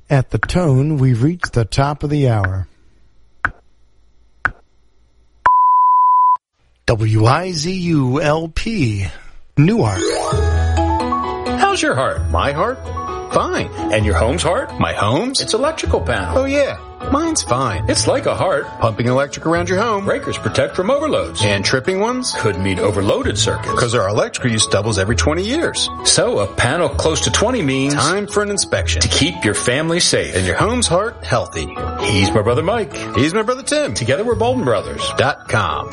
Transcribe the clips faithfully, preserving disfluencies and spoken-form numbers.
At the tone, we've reached the top of the hour. W I Z U L P, Newark. How's your heart? My heart? Fine. And your home's heart? My home's? It's electrical panel. Oh yeah, mine's fine. It's like a heart. Pumping electric around your home. Breakers protect from overloads. And tripping ones? Could mean overloaded circuits. Because our electrical use doubles every twenty years. So a panel close to twenty means time for an inspection. To keep your family safe. And your home's heart healthy. He's my brother Mike. He's my brother Tim. Together we're Bolton Brothers dot com.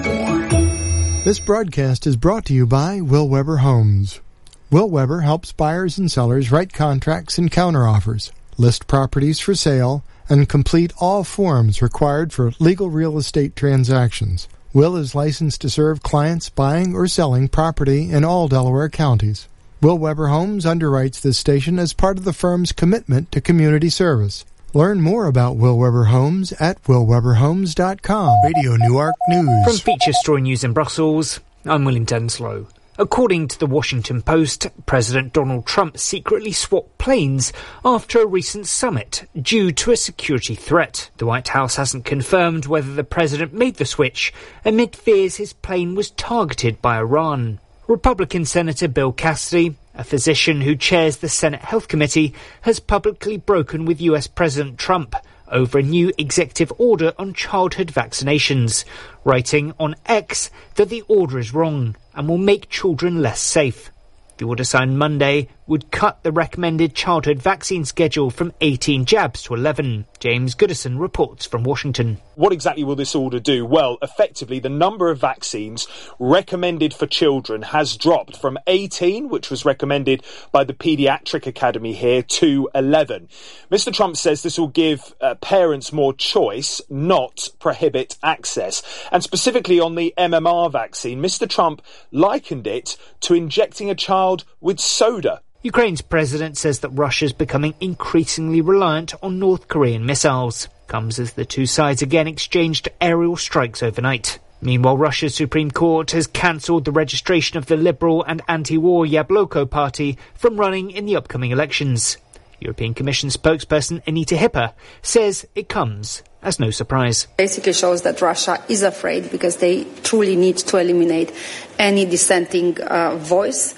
This broadcast is brought to you by Will Weber Homes. Will Weber helps buyers and sellers write contracts and counteroffers, list properties for sale, and complete all forms required for legal real estate transactions. Will is licensed to serve clients buying or selling property in all Delaware counties. Will Weber Homes underwrites this station as part of the firm's commitment to community service. Learn more about Will Weber Homes at will weber homes dot com. Radio Newark News. From Feature Story News in Brussels, I'm William Denslow. According to the Washington Post, President Donald Trump secretly swapped planes after a recent summit due to a security threat. The White House hasn't confirmed whether the president made the switch amid fears his plane was targeted by Iran. Republican Senator Bill Cassidy, a physician who chairs the Senate Health Committee, has publicly broken with U S President Trump over a new executive order on childhood vaccinations, writing on X that the order is wrong and will make children less safe. The order signed Monday would cut the recommended childhood vaccine schedule from eighteen jabs to eleven. James Goodison reports from Washington. What exactly will this order do? Well, effectively, the number of vaccines recommended for children has dropped from eighteen, which was recommended by the Pediatric Academy here, to eleven. Mister Trump says this will give uh, parents more choice, not prohibit access. And specifically on the M M R vaccine, Mister Trump likened it to injecting a child with soda. Ukraine's president says that Russia's becoming increasingly reliant on North Korean missiles. Comes as the two sides again exchanged aerial strikes overnight. Meanwhile, Russia's Supreme Court has cancelled the registration of the liberal and anti-war Yabloko party from running in the upcoming elections. European Commission spokesperson Anita Hipper says it comes as no surprise. Basically shows that Russia is afraid because they truly need to eliminate any dissenting uh, voice.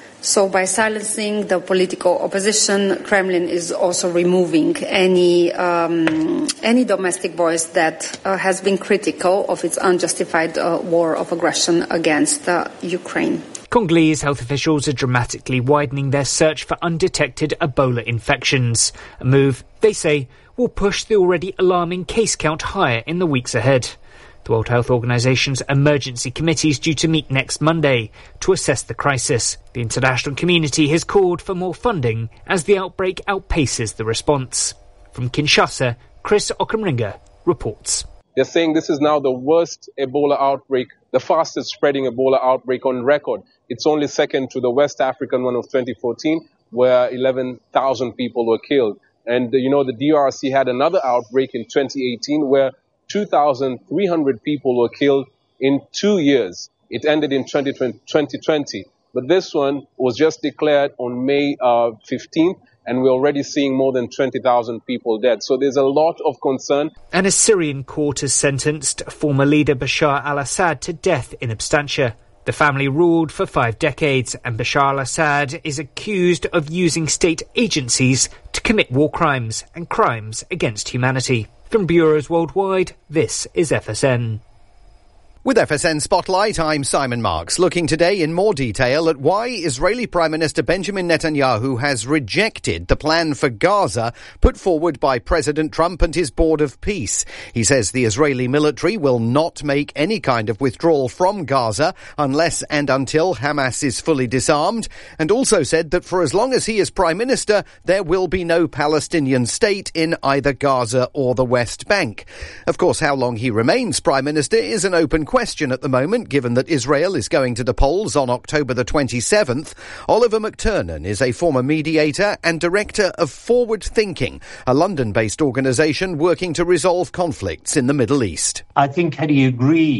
So by silencing the political opposition, Kremlin is also removing any um, any domestic voice that uh, has been critical of its unjustified uh, war of aggression against uh, Ukraine. Congolese health officials are dramatically widening their search for undetected Ebola infections, a move, they say, will push the already alarming case count higher in the weeks ahead. The World Health Organization's emergency committee is due to meet next Monday to assess the crisis. The international community has called for more funding as the outbreak outpaces the response. From Kinshasa, Chris Okamringa reports. They're saying this is now the worst Ebola outbreak, the fastest spreading Ebola outbreak on record. It's only second to the West African one of twenty fourteen, where eleven thousand people were killed. And, you know, the D R C had another outbreak in twenty eighteen where two thousand three hundred people were killed in two years. It ended in twenty twenty. But this one was just declared on May uh, fifteenth, and we're already seeing more than twenty thousand people dead. So there's a lot of concern. An Assyrian court has sentenced former leader Bashar al-Assad to death in absentia. The family ruled for five decades, and Bashar al-Assad is accused of using state agencies to commit war crimes and crimes against humanity. From bureaus worldwide, this is F S N. With F S N Spotlight, I'm Simon Marks, looking today in more detail at why Israeli Prime Minister Benjamin Netanyahu has rejected the plan for Gaza put forward by President Trump and his Board of Peace. He says the Israeli military will not make any kind of withdrawal from Gaza unless and until Hamas is fully disarmed, and also said that for as long as he is Prime Minister, there will be no Palestinian state in either Gaza or the West Bank. Of course, how long he remains Prime Minister is an open question at the moment, given that Israel is going to the polls on October the twenty-seventh. Oliver McTurnan is a former mediator and director of Forward Thinking, a London-based organisation working to resolve conflicts in the Middle East. I think had he agreed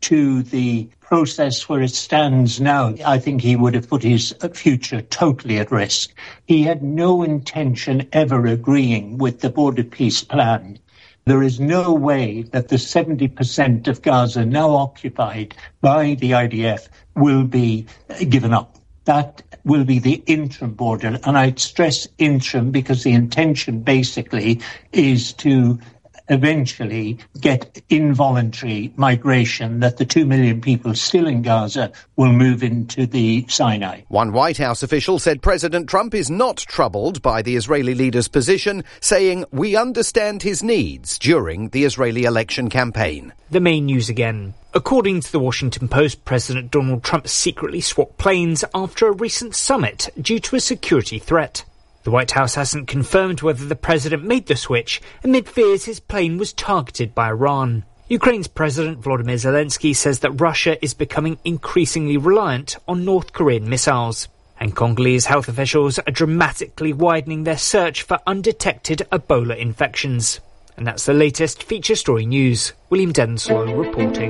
to the process where it stands now, I think he would have put his future totally at risk. He had no intention ever agreeing with the border peace plan. There is no way that the seventy percent of Gaza now occupied by the I D F will be given up. That will be the interim border. And I'd stress interim because the intention basically is to eventually get involuntary migration, that the two million people still in Gaza will move into the Sinai. One White House official said President Trump is not troubled by the Israeli leader's position, saying, "We understand his needs," during the Israeli election campaign. The main news again. According to the Washington Post, President Donald Trump secretly swapped planes after a recent summit due to a security threat. The White House hasn't confirmed whether the president made the switch amid fears his plane was targeted by Iran. Ukraine's President Volodymyr Zelensky says that Russia is becoming increasingly reliant on North Korean missiles. And Congolese health officials are dramatically widening their search for undetected Ebola infections. And that's the latest Feature Story News. William Denslow reporting.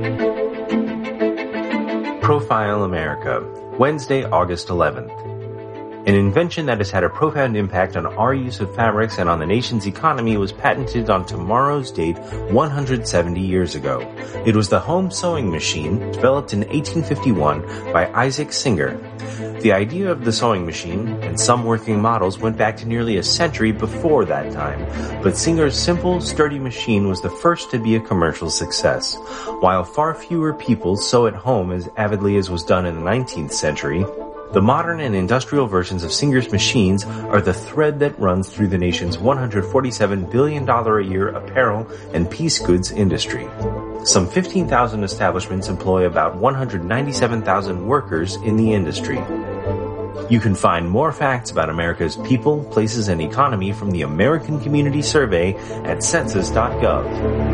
Profile America, Wednesday, August eleventh. An invention that has had a profound impact on our use of fabrics and on the nation's economy was patented on tomorrow's date one hundred seventy years ago. It was the home sewing machine, developed in eighteen fifty-one by Isaac Singer. The idea of the sewing machine and some working models went back to nearly a century before that time, but Singer's simple, sturdy machine was the first to be a commercial success. While far fewer people sew at home as avidly as was done in the nineteenth century, the modern and industrial versions of Singer's machines are the thread that runs through the nation's one hundred forty-seven billion dollars a year apparel and piece goods industry. Some fifteen thousand establishments employ about one hundred ninety-seven thousand workers in the industry. You can find more facts about America's people, places, and economy from the American Community Survey at census dot gov.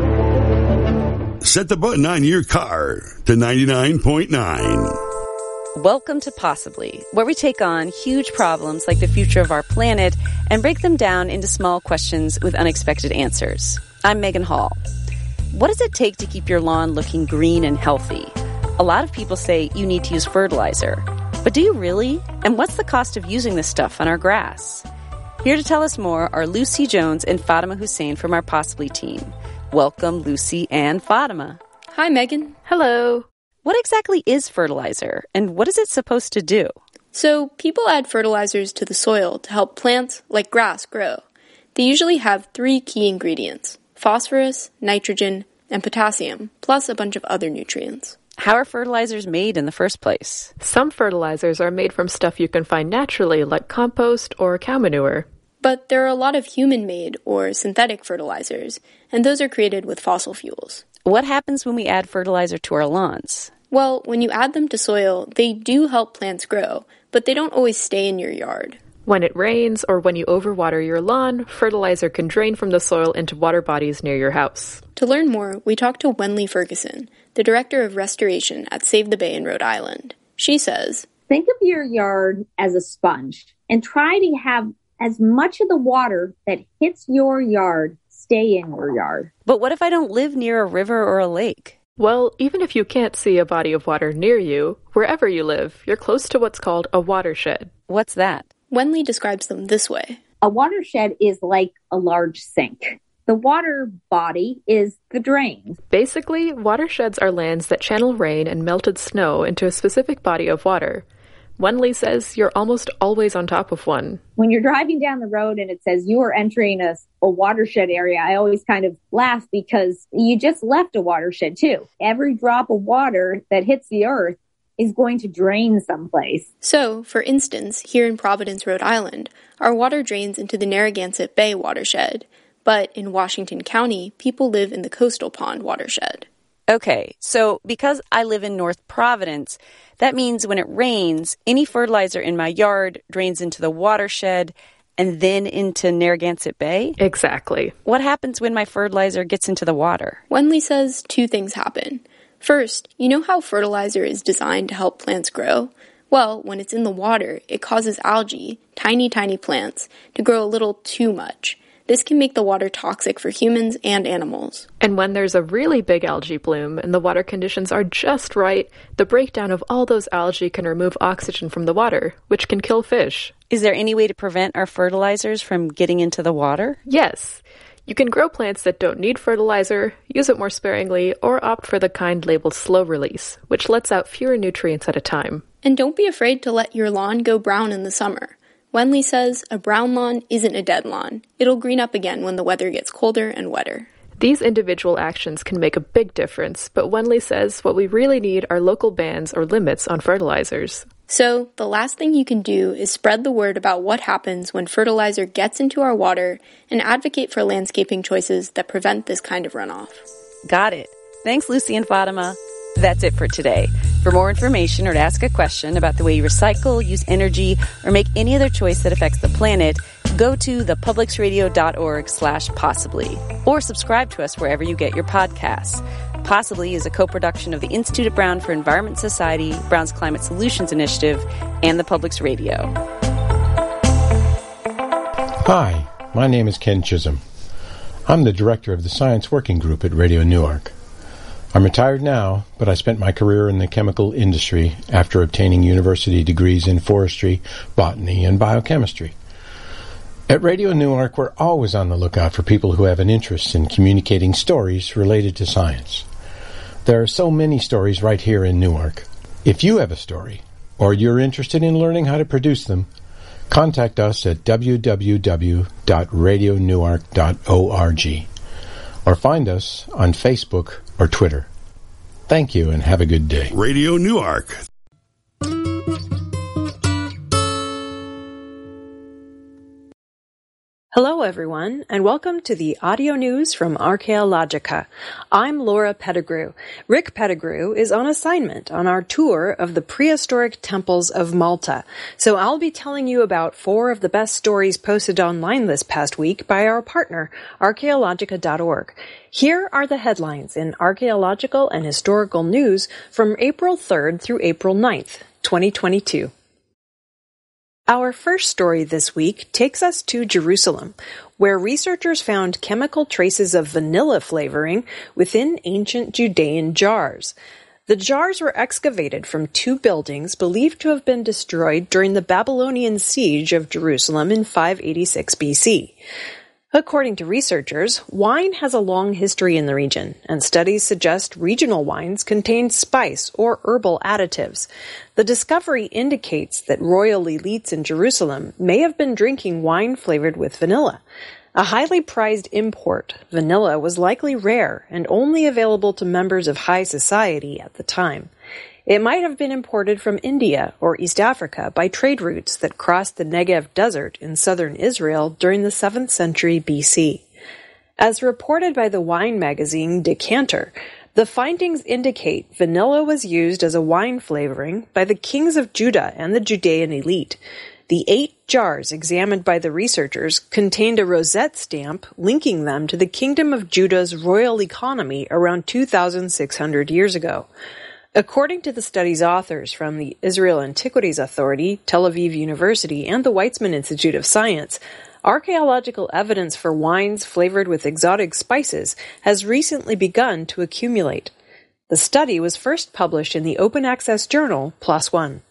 Set the button on your car to ninety-nine point nine. Welcome to Possibly, where we take on huge problems like the future of our planet and break them down into small questions with unexpected answers. I'm Megan Hall. What does it take to keep your lawn looking green and healthy? A lot of people say you need to use fertilizer. But do you really? And what's the cost of using this stuff on our grass? Here to tell us more are Lucy Jones and Fatima Hussein from our Possibly team. Welcome, Lucy and Fatima. Hi, Megan. Hello. What exactly is fertilizer, and what is it supposed to do? So, people add fertilizers to the soil to help plants, like grass, grow. They usually have three key ingredients: phosphorus, nitrogen, and potassium, plus a bunch of other nutrients. How are fertilizers made in the first place? Some fertilizers are made from stuff you can find naturally, like compost or cow manure. But there are a lot of human-made or synthetic fertilizers, and those are created with fossil fuels. What happens when we add fertilizer to our lawns? Well, when you add them to soil, they do help plants grow, but they don't always stay in your yard. When it rains or when you overwater your lawn, fertilizer can drain from the soil into water bodies near your house. To learn more, we talked to Wenley Ferguson, the Director of Restoration at Save the Bay in Rhode Island. She says, think of your yard as a sponge and try to have as much of the water that hits your yard stay in your yard. But what if I don't live near a river or a lake? Well, even if you can't see a body of water near you, wherever you live, you're close to what's called a watershed. What's that? Wenley describes them this way. A watershed is like a large sink. The water body is the drain. Basically, watersheds are lands that channel rain and melted snow into a specific body of water. Wenley says you're almost always on top of one. When you're driving down the road and it says you are entering a, a watershed area, I always kind of laugh because you just left a watershed too. Every drop of water that hits the earth is going to drain someplace. So, for instance, here in Providence, Rhode Island, our water drains into the Narragansett Bay watershed. But in Washington County, people live in the Coastal Pond watershed. Okay, so because I live in North Providence, that means when it rains, any fertilizer in my yard drains into the watershed and then into Narragansett Bay? Exactly. What happens when my fertilizer gets into the water? Wenley says two things happen. First, you know how fertilizer is designed to help plants grow? Well, when it's in the water, it causes algae, tiny, tiny plants, to grow a little too much. This can make the water toxic for humans and animals. And when there's a really big algae bloom and the water conditions are just right, the breakdown of all those algae can remove oxygen from the water, which can kill fish. Is there any way to prevent our fertilizers from getting into the water? Yes. You can grow plants that don't need fertilizer, use it more sparingly, or opt for the kind labeled slow release, which lets out fewer nutrients at a time. And don't be afraid to let your lawn go brown in the summer. Wendley says a brown lawn isn't a dead lawn. It'll green up again when the weather gets colder and wetter. These individual actions can make a big difference, but Wendley says what we really need are local bans or limits on fertilizers. So, the last thing you can do is spread the word about what happens when fertilizer gets into our water and advocate for landscaping choices that prevent this kind of runoff. Got it. Thanks, Lucy and Fatima. That's it for today. For more information or to ask a question about the way you recycle, use energy, or make any other choice that affects the planet, go to thepublicsradio.org slash possibly, or subscribe to us wherever you get your podcasts. Possibly is a co-production of the Institute at Brown for Environment Society, Brown's Climate Solutions Initiative, and the Public's Radio. Hi, my name is Ken Chisholm. I'm the director of the Science Working Group at Radio Newark. I'm retired now, but I spent my career in the chemical industry after obtaining university degrees in forestry, botany, and biochemistry. At Radio Newark, we're always on the lookout for people who have an interest in communicating stories related to science. There are so many stories right here in Newark. If you have a story, or you're interested in learning how to produce them, contact us at w w w dot radio newark dot org or find us on Facebook or Twitter. Thank you and have a good day. Radio Newark. Hello, everyone, and welcome to the audio news from Archaeologica. I'm Laura Pettigrew. Rick Pettigrew is on assignment on our tour of the prehistoric temples of Malta, so I'll be telling you about four of the best stories posted online this past week by our partner, archaeologica dot org. Here are the headlines in archaeological and historical news from April third through April ninth, twenty twenty-two. Our first story this week takes us to Jerusalem, where researchers found chemical traces of vanilla flavoring within ancient Judean jars. The jars were excavated from two buildings believed to have been destroyed during the Babylonian siege of Jerusalem in five eighty-six B C. According to researchers, wine has a long history in the region, and studies suggest regional wines contain spice or herbal additives. The discovery indicates that royal elites in Jerusalem may have been drinking wine flavored with vanilla. A highly prized import, vanilla was likely rare and only available to members of high society at the time. It might have been imported from India or East Africa by trade routes that crossed the Negev Desert in southern Israel during the seventh century B C. As reported by the wine magazine Decanter, the findings indicate vanilla was used as a wine flavoring by the kings of Judah and the Judean elite. The eight jars examined by the researchers contained a rosette stamp linking them to the Kingdom of Judah's royal economy around two thousand six hundred years ago. According to the study's authors from the Israel Antiquities Authority, Tel Aviv University, and the Weizmann Institute of Science, archaeological evidence for wines flavored with exotic spices has recently begun to accumulate. The study was first published in the open access journal PLOS ONE.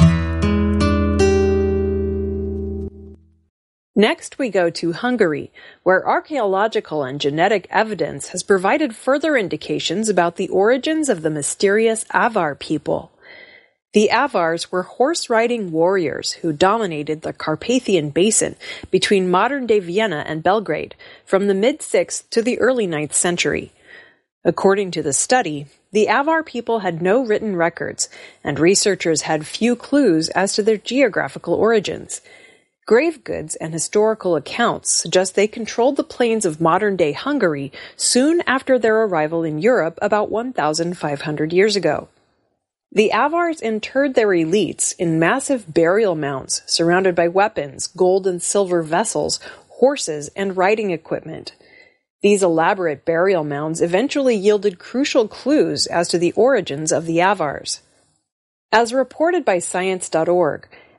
Next, we go to Hungary, where archaeological and genetic evidence has provided further indications about the origins of the mysterious Avar people. The Avars were horse-riding warriors who dominated the Carpathian Basin between modern-day Vienna and Belgrade from the mid-sixth to the early ninth century. According to the study, the Avar people had no written records, and researchers had few clues as to their geographical origins. Grave goods and historical accounts suggest they controlled the plains of modern-day Hungary soon after their arrival in Europe about one thousand five hundred years ago. The Avars interred their elites in massive burial mounds surrounded by weapons, gold and silver vessels, horses, and riding equipment. These elaborate burial mounds eventually yielded crucial clues as to the origins of the Avars. As reported by Science dot org,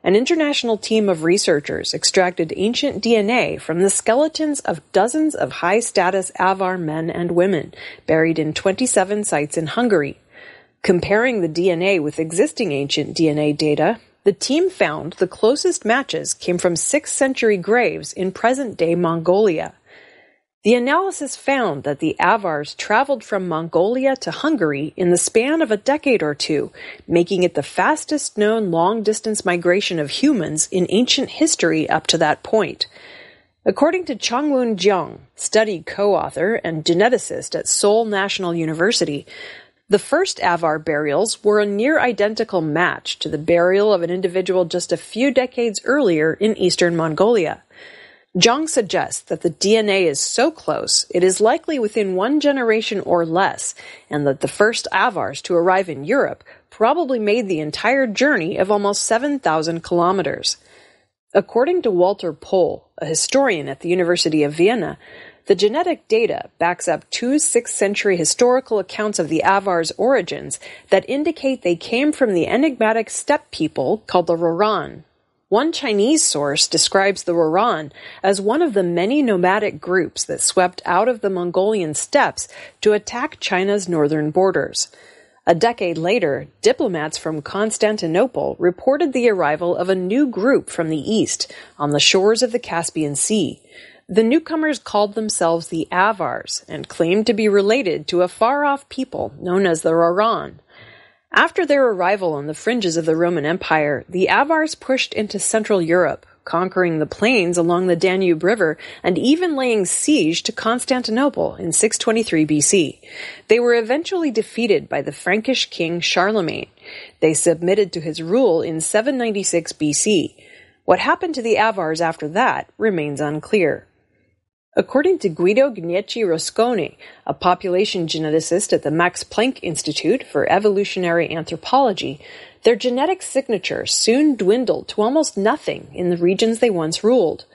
An international team of researchers extracted ancient D N A from the skeletons of dozens of high-status Avar men and women buried in twenty-seven sites in Hungary. Comparing the D N A with existing ancient D N A data, the team found the closest matches came from sixth century graves in present-day Mongolia. The analysis found that the Avars traveled from Mongolia to Hungary in the span of a decade or two, making it the fastest known long-distance migration of humans in ancient history up to that point. According to Chongwon Jiang, study co-author and geneticist at Seoul National University, the first Avar burials were a near-identical match to the burial of an individual just a few decades earlier in eastern Mongolia. Zhang suggests that the D N A is so close it is likely within one generation or less, and that the first Avars to arrive in Europe probably made the entire journey of almost seven thousand kilometers. According to Walter Pohl, a historian at the University of Vienna, the genetic data backs up two sixth century historical accounts of the Avars' origins that indicate they came from the enigmatic steppe people called the Roran. One Chinese source describes the Roran as one of the many nomadic groups that swept out of the Mongolian steppes to attack China's northern borders. A decade later, diplomats from Constantinople reported the arrival of a new group from the east on the shores of the Caspian Sea. The newcomers called themselves the Avars and claimed to be related to a far-off people known as the Roran. After their arrival on the fringes of the Roman Empire, the Avars pushed into Central Europe, conquering the plains along the Danube River and even laying siege to Constantinople in six twenty-three B C. They were eventually defeated by the Frankish king Charlemagne. They submitted to his rule in seven ninety-six B C. What happened to the Avars after that remains unclear. According to Guido Gnecchi Rosconi, a population geneticist at the Max Planck Institute for Evolutionary Anthropology, their genetic signature soon dwindled to almost nothing in the regions they once ruled.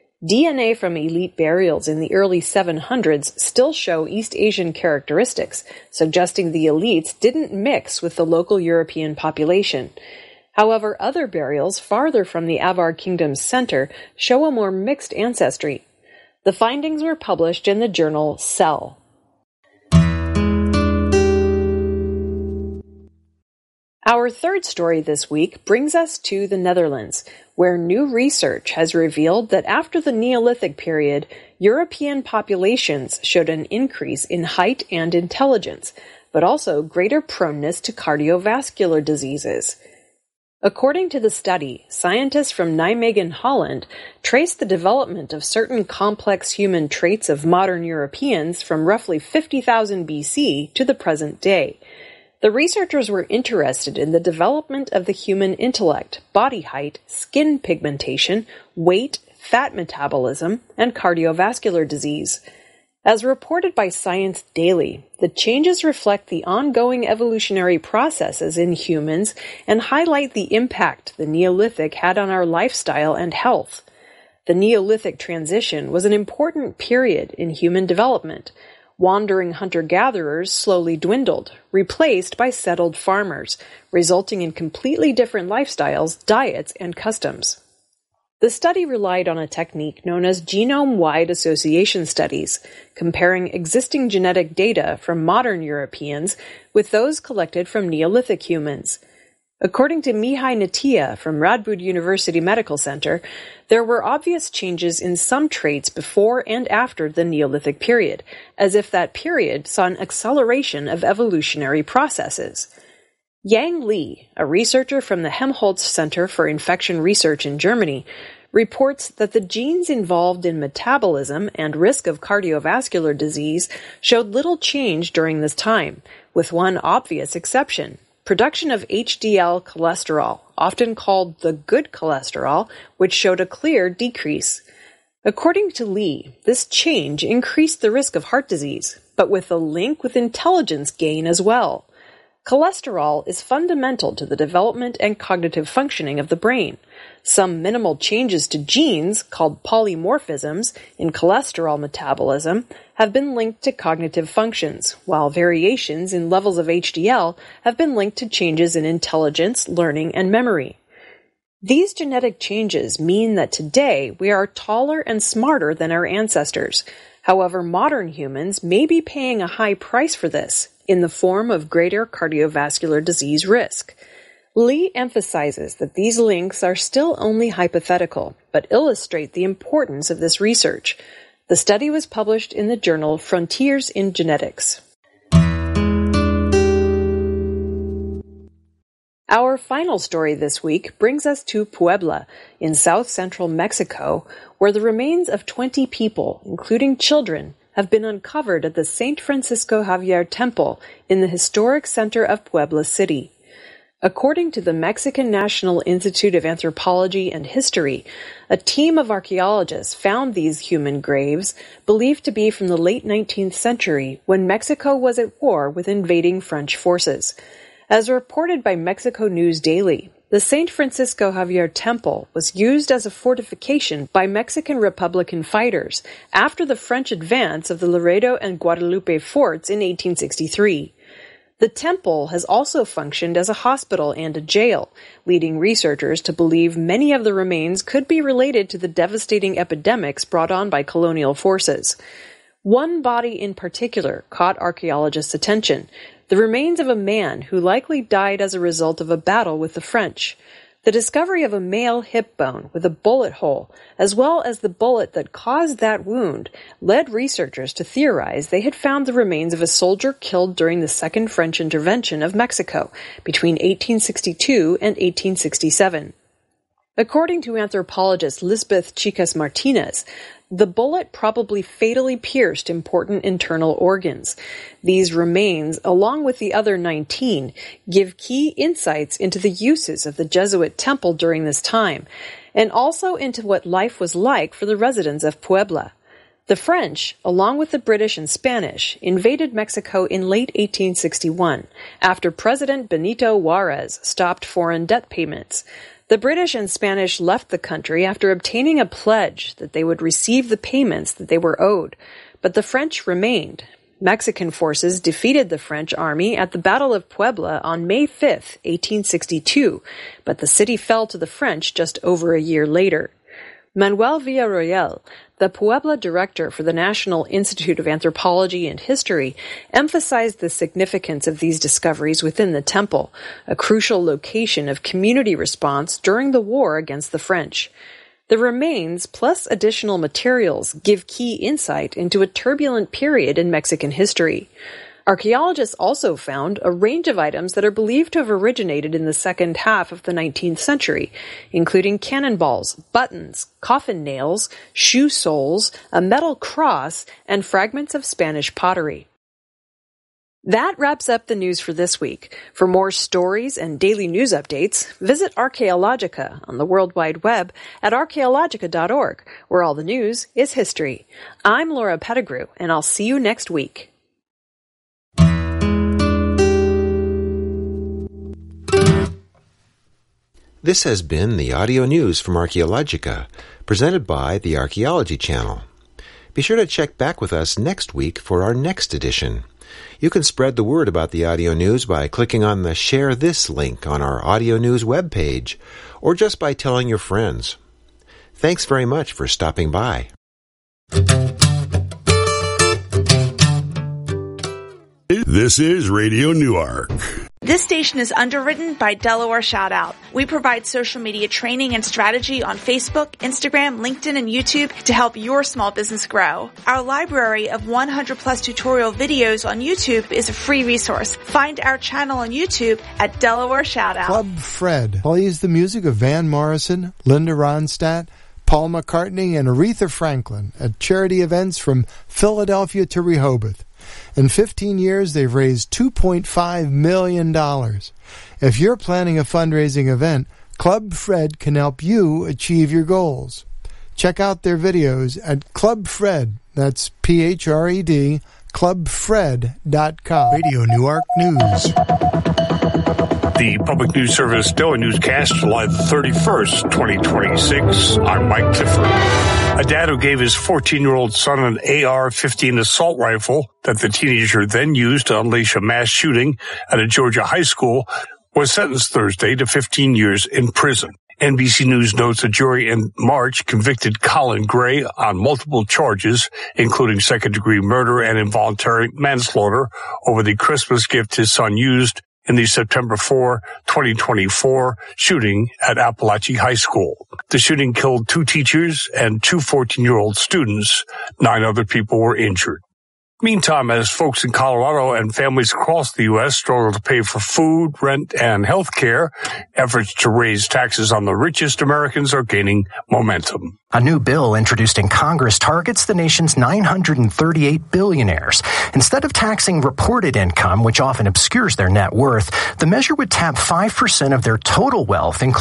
D N A from elite burials in the early seven hundreds still show East Asian characteristics, suggesting the elites didn't mix with the local European population. However, other burials farther from the Avar kingdom's center show a more mixed ancestry. The findings were published in the journal Cell. Our third story this week brings us to the Netherlands, where new research has revealed that after the Neolithic period, European populations showed an increase in height and intelligence, but also greater proneness to cardiovascular diseases. According to the study, scientists from Nijmegen, Holland, traced the development of certain complex human traits of modern Europeans from roughly fifty thousand B C to the present day. The researchers were interested in the development of the human intellect, body height, skin pigmentation, weight, fat metabolism, and cardiovascular disease. As reported by Science Daily, the changes reflect the ongoing evolutionary processes in humans and highlight the impact the Neolithic had on our lifestyle and health. The Neolithic transition was an important period in human development. Wandering hunter-gatherers slowly dwindled, replaced by settled farmers, resulting in completely different lifestyles, diets, and customs. The study relied on a technique known as genome-wide association studies, comparing existing genetic data from modern Europeans with those collected from Neolithic humans. According to Mihai Netia from Radboud University Medical Center, there were obvious changes in some traits before and after the Neolithic period, as if that period saw an acceleration of evolutionary processes. Yang Li, a researcher from the Helmholtz Center for Infection Research in Germany, reports that the genes involved in metabolism and risk of cardiovascular disease showed little change during this time, with one obvious exception: production of H D L cholesterol, often called the good cholesterol, which showed a clear decrease. According to Li, this change increased the risk of heart disease, but with a link with intelligence gain as well. Cholesterol is fundamental to the development and cognitive functioning of the brain. Some minimal changes to genes, called polymorphisms, in cholesterol metabolism have been linked to cognitive functions, while variations in levels of H D L have been linked to changes in intelligence, learning, and memory. These genetic changes mean that today we are taller and smarter than our ancestors. However, modern humans may be paying a high price for this in the form of greater cardiovascular disease risk. Lee emphasizes that these links are still only hypothetical, but illustrate the importance of this research. The study was published in the journal Frontiers in Genetics. Our final story this week brings us to Puebla, in south-central Mexico, where the remains of twenty people, including children, have been uncovered at the Saint Francisco Javier Temple in the historic center of Puebla City. According to the Mexican National Institute of Anthropology and History, a team of archaeologists found these human graves, believed to be from the late nineteenth century, when Mexico was at war with invading French forces. As reported by Mexico News Daily, the Saint Francisco Javier Temple was used as a fortification by Mexican Republican fighters after the French advance of the Laredo and Guadalupe forts in eighteen sixty-three. The temple has also functioned as a hospital and a jail, leading researchers to believe many of the remains could be related to the devastating epidemics brought on by colonial forces. One body in particular caught archaeologists' attention, the remains of a man who likely died as a result of a battle with the French. The discovery of a male hip bone with a bullet hole, as well as the bullet that caused that wound, led researchers to theorize they had found the remains of a soldier killed during the Second French Intervention of Mexico between eighteen sixty-two and eighteen sixty-seven. According to anthropologist Lisbeth Chicas Martinez, the bullet probably fatally pierced important internal organs. These remains, along with the other nineteen, give key insights into the uses of the Jesuit temple during this time, and also into what life was like for the residents of Puebla. The French, along with the British and Spanish, invaded Mexico in late eighteen sixty-one, after President Benito Juarez stopped foreign debt payments. The British and Spanish left the country after obtaining a pledge that they would receive the payments that they were owed, but the French remained. Mexican forces defeated the French army at the Battle of Puebla on May fifth, eighteen sixty-two, but the city fell to the French just over a year later. Manuel Villarroel, the Puebla director for the National Institute of Anthropology and History, emphasized the significance of these discoveries within the temple, a crucial location of community response during the war against the French. The remains, plus additional materials, give key insight into a turbulent period in Mexican history. Archaeologists also found a range of items that are believed to have originated in the second half of the nineteenth century, including cannonballs, buttons, coffin nails, shoe soles, a metal cross, and fragments of Spanish pottery. That wraps up the news for this week. For more stories and daily news updates, visit Archaeologica on the World Wide Web at archaeologica dot org, where all the news is history. I'm Laura Pettigrew, and I'll see you next week. This has been the audio news from Archaeologica, presented by the Archaeology Channel. Be sure to check back with us next week for our next edition. You can spread the word about the audio news by clicking on the Share This link on our audio news webpage, or just by telling your friends. Thanks very much for stopping by. This is Radio Newark. This station is underwritten by Delaware Shoutout. We provide social media training and strategy on Facebook, Instagram, LinkedIn, and YouTube to help your small business grow. Our library of one hundred plus tutorial videos on YouTube is a free resource. Find our channel on YouTube at Delaware Shoutout. Club Fred plays the music of Van Morrison, Linda Ronstadt, Paul McCartney, and Aretha Franklin at charity events from Philadelphia to Rehoboth. In fifteen years, they've raised two point five million dollars. If you're planning a fundraising event, Club Fred can help you achieve your goals. Check out their videos at Club Fred, that's P H R E D, club fred dot com. Radio Newark News. The Public News Service Daily Newscast, July thirty-first, twenty twenty-six. I'm Mike Clifford. A dad who gave his fourteen-year-old son an A R fifteen assault rifle that the teenager then used to unleash a mass shooting at a Georgia high school was sentenced Thursday to fifteen years in prison. N B C News notes a jury in March convicted Colin Gray on multiple charges, including second-degree murder and involuntary manslaughter, over the Christmas gift his son used in the September fourth, twenty twenty-four shooting at Appalachia High School. The shooting killed two teachers and two fourteen-year-old students. Nine other people were injured. Meantime, as folks in Colorado and families across the U S struggle to pay for food, rent, and health care, efforts to raise taxes on the richest Americans are gaining momentum. A new bill introduced in Congress targets the nation's nine hundred thirty-eight billionaires. Instead of taxing reported income, which often obscures their net worth, the measure would tap five percent of their total wealth, including